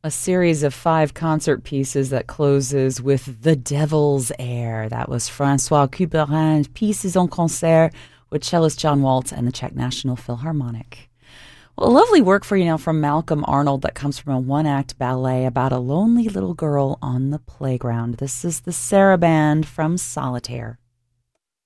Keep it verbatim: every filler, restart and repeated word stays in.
a series of five concert pieces that closes with The Devil's Air. That was Francois Couperin, Pieces en Concert, with cellist John Waltz and the Czech National Philharmonic. Well, a lovely work for you now from Malcolm Arnold that comes from a one-act ballet about a lonely little girl on the playground. This is the Sarah Band from Solitaire.